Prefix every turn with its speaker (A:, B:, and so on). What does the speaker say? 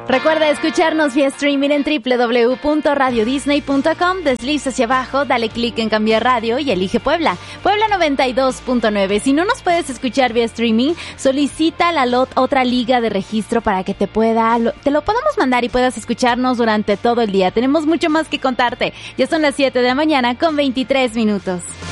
A: Recuerda escucharnos vía streaming en www.radiodisney.com. Desliza hacia abajo, dale clic en cambiar radio y elige Puebla. Puebla 92.9. Si no nos puedes escuchar vía streaming, solicita la otra liga de registro para que te lo podamos mandar y puedas escucharnos durante todo el día. Tenemos mucho más que contarte. Ya son las 7 de la mañana con 23 minutos.